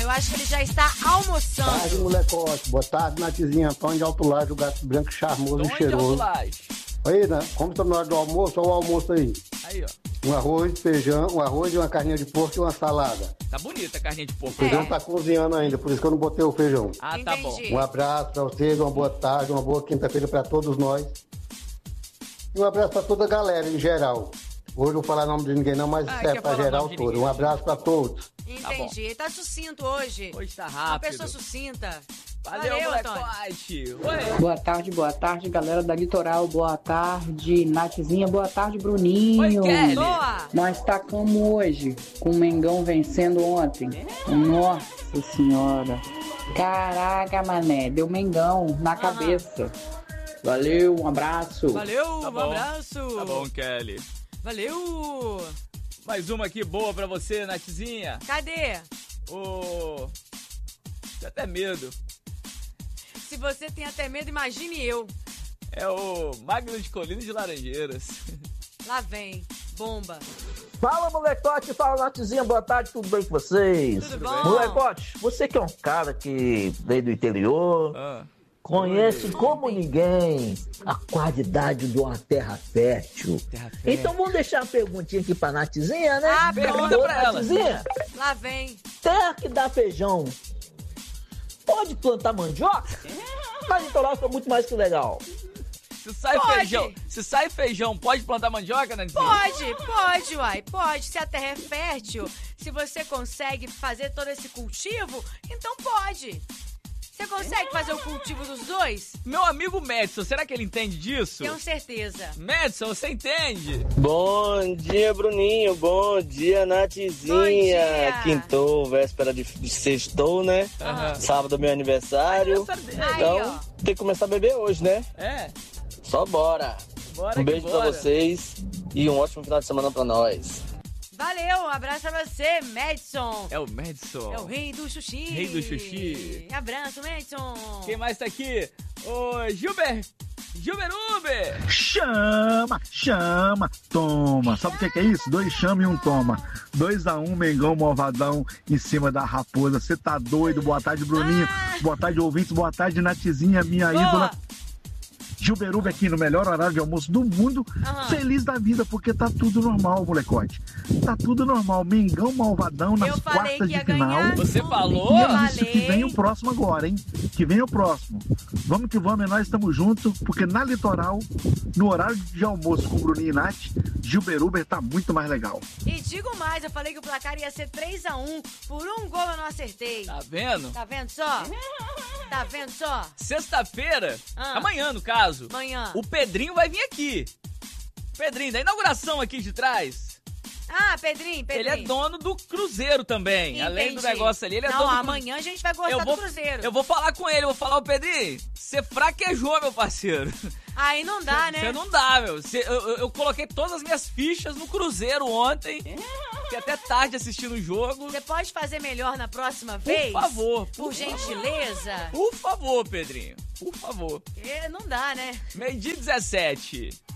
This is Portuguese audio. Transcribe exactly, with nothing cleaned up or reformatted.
eu acho que ele já está almoçando. Boa tarde, molecote. Boa tarde, Natizinha. Antônio de Alto Laje, o gato branco charmoso Onde e cheiroso. Aí, né? Como tá na hora do almoço, olha o almoço aí. Aí, ó. Um arroz, feijão, um arroz e uma carninha de porco e uma salada. Tá bonita a carninha de porco. O feijão é. tá cozinhando ainda, por isso que eu não botei o feijão. Ah, tá bom. Um abraço pra vocês, uma boa tarde, uma boa quinta-feira pra todos nós. E um abraço pra toda a galera em geral. Hoje eu não vou falar nome de ninguém não, mas ah, é pra geral todo. Um abraço pra todos. Entendi. Tá, tá sucinto hoje. Hoje tá rápido. Uma pessoa sucinta. Valeu, Valeu molecote. Boa tarde, boa tarde, galera da Litoral. Boa tarde, Natizinha. Boa tarde, Bruninho. Oi, Kelly. Boa. Nós tacamos hoje, com o Mengão vencendo ontem. Nossa Senhora. Caraca, mané. Deu Mengão na cabeça. Valeu, um abraço. Valeu, tá um bom. abraço. Tá bom, Kelly. Valeu. Mais uma aqui boa pra você, Natizinha. Cadê? Ô... Tem até medo. Se você tem até medo, imagine eu. É o Magno de Colina de Laranjeiras. Lá vem, bomba. Fala, molecote, fala, Natizinha, boa tarde, tudo bem com vocês? Tudo bom? Molecote, você que é um cara que veio do interior, ah, conhece como ninguém a qualidade de uma terra fértil. Terra fértil. Então vamos deixar uma perguntinha aqui pra Natizinha, né? Ah, pergunta pra ela. Natizinha, lá vem. Terra que dá feijão, pode plantar mandioca? Mas litoral fica muito mais que legal. Se sai pode. feijão, se sai feijão, pode plantar mandioca, Natizinha? Pode, pode, uai, pode. Se a terra é fértil, se você consegue fazer todo esse cultivo, então pode. Você consegue fazer o cultivo dos dois? Meu amigo Madison, será que ele entende disso? Tenho certeza. Madison, você entende? Bom dia, Bruninho. Bom dia, Natizinha. Bom dia. Quintou, véspera de, de sextou, né? Uhum. Sábado é meu aniversário. aniversário então, aí, tem que começar a beber hoje, né? É. Só bora. Bora um beijo bora. pra vocês e um ótimo final de semana pra nós. Valeu, um abraço pra você, Madison. É o Madison. É o rei do xuxi. Rei do xuxi. Abraço, Madison. Quem mais tá aqui? Ô, Gilber. Gilber Uber. Chama, chama, toma. Sabe o que, que é isso? Dois chama e um toma. Dois a um, Mengão Malvadão em cima da Raposa. Você tá doido? Boa tarde, Bruninho. Ah. Boa tarde, ouvintes. Boa tarde, Natizinha, minha Boa. ídola. Gilberube aqui no melhor horário de almoço do mundo, uhum. feliz da vida, porque tá tudo normal, molecote. Tá tudo normal. Mengão Malvadão nas quartas de final. Ganhar. Você falou? E é isso, que vem o próximo agora, hein? Que vem o próximo. Vamos que vamos, e nós estamos juntos, porque na Litoral, no horário de almoço com o Bruninho e Nath, Gilberuber tá muito mais legal. E digo mais, eu falei que o placar ia ser três a um, por um gol eu não acertei. Tá vendo? Tá vendo só? Tá vendo só? Sexta-feira, ah. amanhã no caso, Amanhã. o Pedrinho vai vir aqui. Pedrinho, da inauguração aqui de trás. Ah, Pedrinho, Pedrinho. Ele é dono do Cruzeiro também. Entendi. Além do negócio ali, ele é não, dono do amanhã a gente vai gostar eu vou, do Cruzeiro. Eu vou falar com ele, vou falar, ô Pedrinho, você fraquejou, meu parceiro. Aí não dá, cê, né? Você não dá, meu. Cê, eu, eu, eu coloquei todas as minhas fichas no Cruzeiro ontem. Fiquei até tarde assistindo o jogo. Você pode fazer melhor na próxima vez? Por favor. Por, por gentileza? Por favor, Pedrinho. Por favor. Porque não dá, né? Meio-dia dezessete.